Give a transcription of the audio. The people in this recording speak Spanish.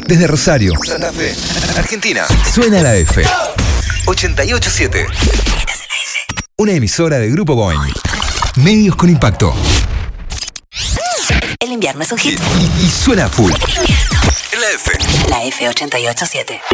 Desde Rosario, Santa Fe, Argentina, suena la F. 88.7. Una emisora de Grupo Boing. Medios con impacto. El invierno es un hit. Y suena full. En la F. La F 88.7.